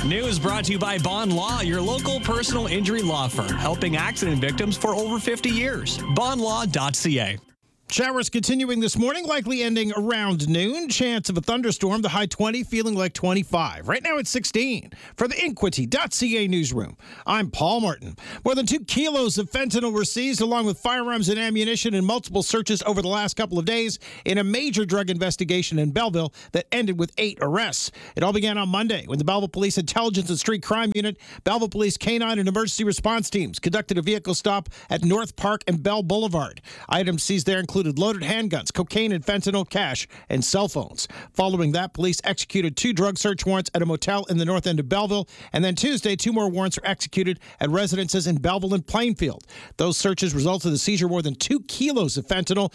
News brought to you by Bond Law, your local personal injury law firm, helping accident victims for over 50 years. Bondlaw.ca. Showers continuing this morning, likely ending around noon. Chance of a thunderstorm, the high 20, feeling like 25. Right now it's 16. For the Inquity.ca newsroom, I'm Paul Martin. More than 2 kilos of fentanyl were seized, along with firearms and ammunition, in multiple searches over the last couple of days in a major drug investigation in Belleville that ended with 8 arrests. It all began on Monday when the Belleville Police Intelligence and Street Crime Unit, Belleville Police Canine and Emergency Response Teams conducted a vehicle stop at North Park and Bell Boulevard. Items seized there included loaded handguns, cocaine and fentanyl, cash, and cell phones. Following that, police executed 2 drug search warrants at a motel in the north end of Belleville, and then Tuesday, 2 more warrants were executed at residences in Belleville and Plainfield. Those searches resulted in the seizure of more than 2 kilos of fentanyl,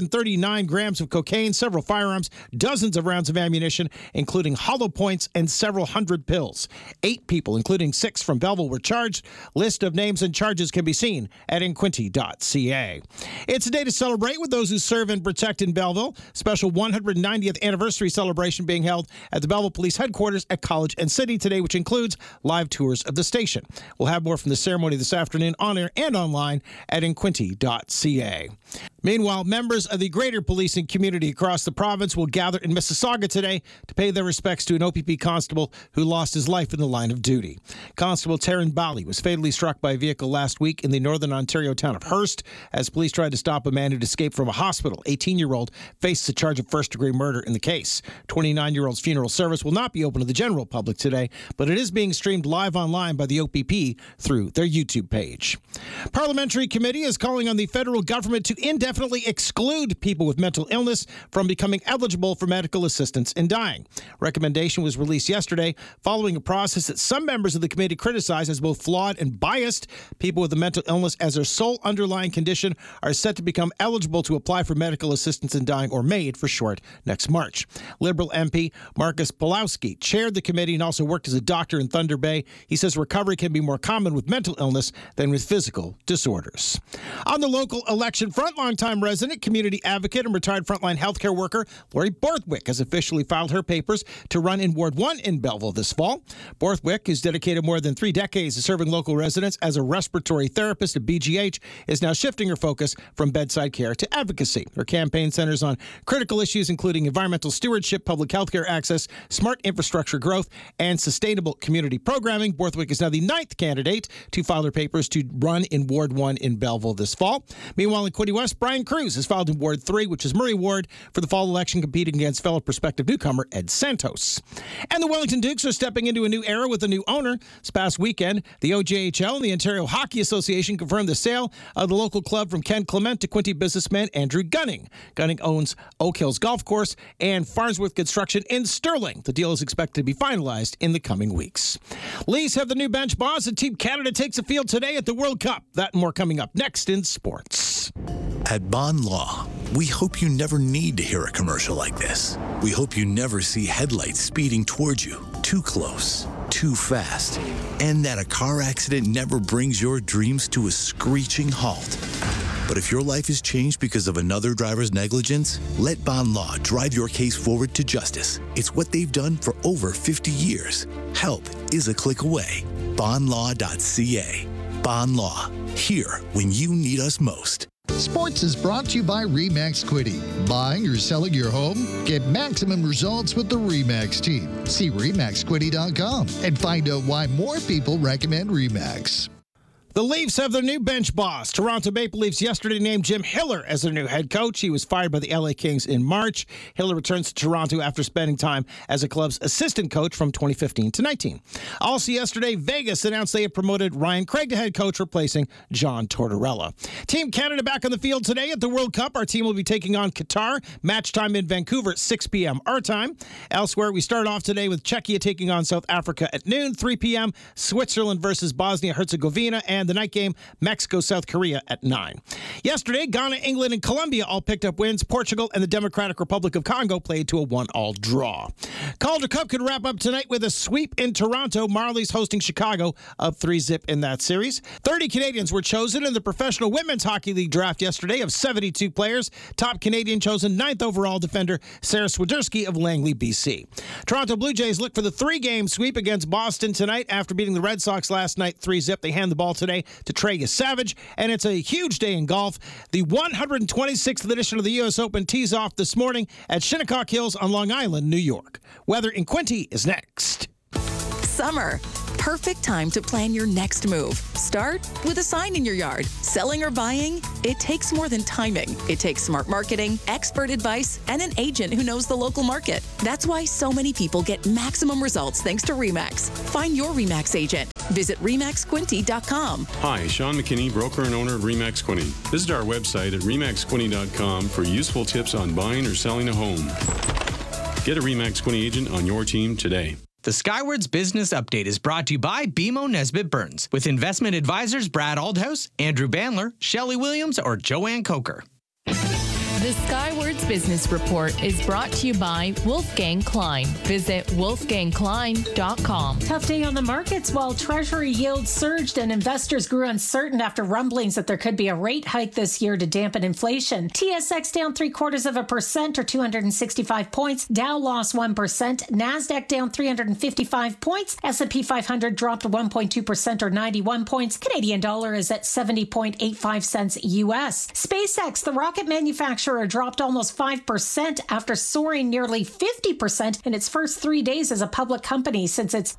239 grams of cocaine, several firearms, dozens of rounds of ammunition, including hollow points, and several hundred pills. 8 people, including 6 from Belleville, were charged. List of names and charges can be seen at inquinty.ca. It's a day to celebrate with those who serve and protect in Belleville. Special 190th anniversary celebration being held at the Belleville Police Headquarters at College and City today, which includes live tours of the station. We'll have more from the ceremony this afternoon on air and online at inquinty.ca. Meanwhile, members of the greater policing community across the province will gather in Mississauga today to pay their respects to an OPP constable who lost his life in the line of duty. Constable Taryn Bali was fatally struck by a vehicle last week in the northern Ontario town of Hearst as police tried to stop a man who'd escaped from a hospital. 18-year-old faces a charge of first-degree murder in the case. 29-year-old's funeral service will not be open to the general public today, but it is being streamed live online by the OPP through their YouTube page. Parliamentary Committee is calling on the federal government to indefinitely exclude people with mental illness from becoming eligible for medical assistance in dying. Recommendation was released yesterday following a process that some members of the committee criticized as both flawed and biased. People with a mental illness as their sole underlying condition are set to become eligible to apply for medical assistance in dying, or MAID for short, next March. Liberal MP Marcus Pulowski chaired the committee and also worked as a doctor in Thunder Bay. He says recovery can be more common with mental illness than with physical disorders. On the local election front, longtime resident, community advocate, and retired frontline healthcare worker Lori Borthwick has officially filed her papers to run in Ward 1 in Belleville this fall. Borthwick, who's dedicated more than 3 decades to serving local residents as a respiratory therapist at BGH, is now shifting her focus from bedside care to advocacy. Her campaign centers on critical issues including environmental stewardship, public health care access, smart infrastructure growth, and sustainable community programming. Borthwick is now the 9th candidate to file her papers to run in Ward 1 in Belleville this fall. Meanwhile, in Quinte West, Brian Cruz has filed in Ward 3, which is Murray Ward, for the fall election, competing against fellow prospective newcomer Ed Santos. And the Wellington Dukes are stepping into a new era with a new owner. This past weekend, the OJHL and the Ontario Hockey Association confirmed the sale of the local club from Ken Clement to Quinte businessman Andrew Gunning. Gunning owns Oak Hills Golf Course and Farnsworth Construction in Sterling. The deal is expected to be finalized in the coming weeks. Leafs have the new bench boss, and Team Canada takes the field today at the World Cup. That and more coming up next in sports. At Bond Law, we hope you never need to hear a commercial like this. We hope you never see headlights speeding towards you, too close, too fast, and that a car accident never brings your dreams to a screeching halt. But if your life is changed because of another driver's negligence, let Bond Law drive your case forward to justice. It's what they've done for over 50 years. Help is a click away. Bondlaw.ca. Bond Law. Here when you need us most. Sports is brought to you by RE/MAX Quinte. Buying or selling your home? Get maximum results with the RE/MAX team. See REMAXQuinte.com and find out why more people recommend RE/MAX. The Leafs have their new bench boss. Toronto Maple Leafs yesterday named Jim Hiller as their new head coach. He was fired by the LA Kings in March. Hiller returns to Toronto after spending time as a club's assistant coach from 2015 to 19. Also yesterday, Vegas announced they had promoted Ryan Craig to head coach, replacing John Tortorella. Team Canada back on the field today at the World Cup. Our team will be taking on Qatar. Match time in Vancouver at 6 p.m. our time. Elsewhere, we start off today with Czechia taking on South Africa at noon. 3 p.m. Switzerland versus Bosnia-Herzegovina, and and the night game, Mexico-South Korea at 9. Yesterday, Ghana, England, and Colombia all picked up wins. Portugal and the Democratic Republic of Congo played to a 1-all draw. Calder Cup could wrap up tonight with a sweep in Toronto. Marlies hosting Chicago, up 3-0 in that series. 30 Canadians were chosen in the Professional Women's Hockey League draft yesterday of 72 players. Top Canadian chosen 9th overall defender Sarah Swiderski of Langley, BC. Toronto Blue Jays look for the 3-game sweep against Boston tonight after beating the Red Sox last night 3-0. They hand the ball today to Trey Savage, and it's a huge day in golf. The 126th edition of the U.S. Open tees off this morning at Shinnecock Hills on Long Island, New York. Weather in Quinty is next. Summer. Perfect time to plan your next move. Start with a sign in your yard. Selling or buying? It takes more than timing. It takes smart marketing, expert advice, and an agent who knows the local market. That's why so many people get maximum results thanks to RE/MAX. Find your RE/MAX agent. Visit REMAXQuinty.com. Hi, Sean McKinney, broker and owner of RE/MAX Quinty. Visit our website at REMAXQuinty.com for useful tips on buying or selling a home. Get a RE/MAX Quinty agent on your team today. The Skywards Business Update is brought to you by BMO Nesbitt Burns, with investment advisors Brad Aldhouse, Andrew Bandler, Shelley Williams, or Joanne Coker. The Skywards Business Report is brought to you by Wolfgang Klein. Visit wolfgangklein.com. Tough day on the markets while Treasury yields surged and investors grew uncertain after rumblings that there could be a rate hike this year to dampen inflation. TSX down 0.75% or 265 points. Dow lost 1%. NASDAQ down 355 points. S&P 500 dropped 1.2% or 91 points. Canadian dollar is at 70.85 cents US. SpaceX, the rocket manufacturer, dropped almost 5% after soaring nearly 50% in its first 3 days as a public company since its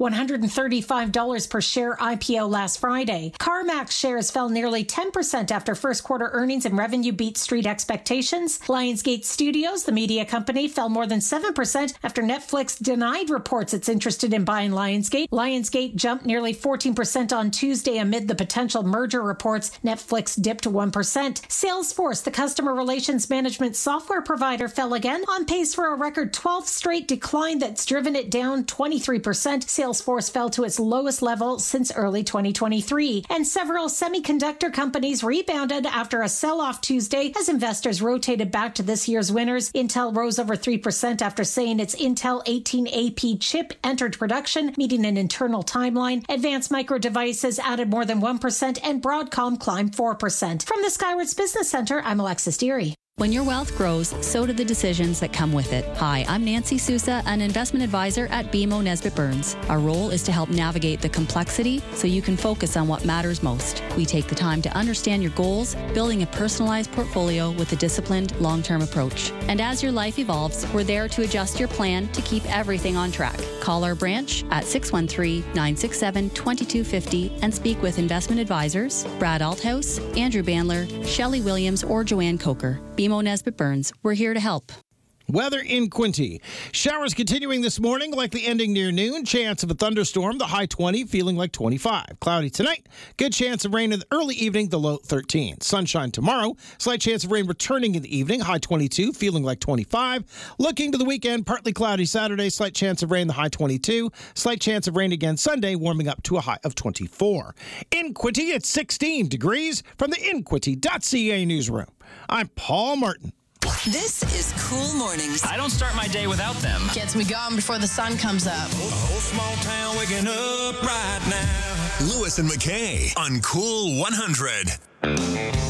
$135 per share IPO last Friday. CarMax shares fell nearly 10% after first quarter earnings and revenue beat street expectations. Lionsgate Studios, the media company, fell more than 7% after Netflix denied reports it's interested in buying Lionsgate. Lionsgate jumped nearly 14% on Tuesday amid the potential merger reports. Netflix dipped 1%. Salesforce, the customer relations management software provider, fell again, on pace for a record 12th straight decline that's driven it down 23%. Salesforce fell to its lowest level since early 2023. And several semiconductor companies rebounded after a sell-off Tuesday as investors rotated back to this year's winners. Intel rose over 3% after saying its Intel 18AP chip entered production, meeting an internal timeline. Advanced Micro Devices added more than 1%, and Broadcom climbed 4%. From the Skywards Business Center, I'm Alexis Deary. When your wealth grows, so do the decisions that come with it. Hi, I'm Nancy Sousa, an investment advisor at BMO Nesbitt Burns. Our role is to help navigate the complexity so you can focus on what matters most. We take the time to understand your goals, building a personalized portfolio with a disciplined, long-term approach. And as your life evolves, we're there to adjust your plan to keep everything on track. Call our branch at 613-967-2250 and speak with investment advisors Brad Althouse, Andrew Bandler, Shelley Williams, or Joanne Coker. BMO Nesbitt Burns. We're here to help. Weather in Quinty. Showers continuing this morning, likely ending near noon. Chance of a thunderstorm, the high 20, feeling like 25. Cloudy tonight. Good chance of rain in the early evening, the low 13. Sunshine tomorrow. Slight chance of rain returning in the evening, high 22, feeling like 25. Looking to the weekend, partly cloudy Saturday, slight chance of rain, the high 22. Slight chance of rain again Sunday, warming up to a high of 24. In Quinty, it's 16 degrees from the InQuinty.ca newsroom. I'm Paul Martin. This is Cool Mornings. I don't start my day without them. Gets me going before the sun comes up. A whole small town waking up right now. Lewis and McKay on Cool 100.